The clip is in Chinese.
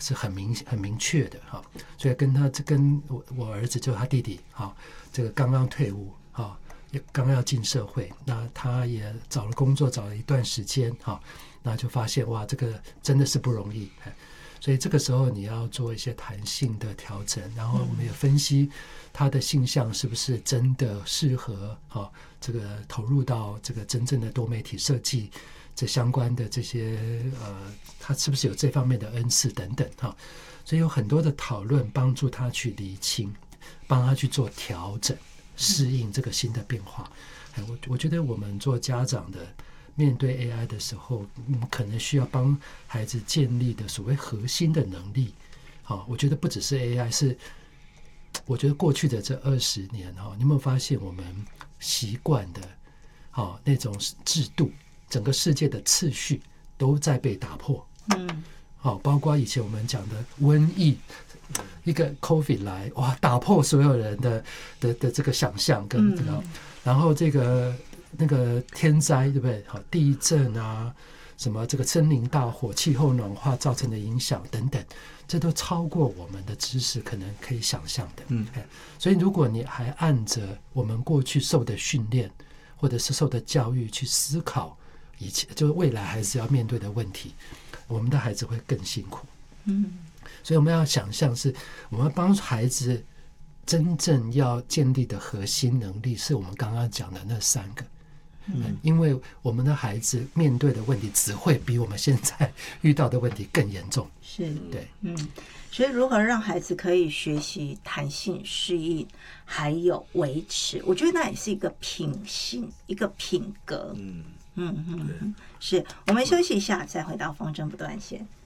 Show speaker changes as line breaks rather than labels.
是很明确的哈，所以跟我儿子就他弟弟哈，这个刚刚退伍哈，也刚要进社会，那他也找了工作，找了一段时间哈，那就发现哇，这个真的是不容易，所以这个时候你要做一些弹性的调整，然后我们也分析他的性向是不是真的适合这个投入到这个真正的多媒体设计这相关的这些他是不是有这方面的恩赐等等哈，所以有很多的讨论帮助他去厘清，帮他去做调整，适应这个新的变化。我觉得我们做家长的面对 AI 的时候，可能需要帮孩子建立的所谓核心的能力。我觉得不只是 AI， 是我觉得过去的这20年你有没有发现我们习惯的那种制度，整个世界的次序都在被打破。包括以前我们讲的瘟疫，一个 COVID 来，哇，打破所有人的这个想象跟然后这个那个天灾，对不对？地震啊，什么这个森林大火、气候暖化造成的影响等等，这都超过我们的知识可能可以想象的。所以如果你还按着我们过去受的训练或者是受的教育去思考以前就是未来孩子要面对的问题，我们的孩子会更辛苦。所以我们要想象是我们帮孩子真正要建立的核心能力是我们刚刚讲的那3个。因为我们的孩子面对的问题只会比我们现在遇到的问题更严重。
是，
对，
所以如何让孩子可以学习弹性适应还有维持，我觉得那也是一个品性，一个品格。是，我们休息一下再回到风筝不断线。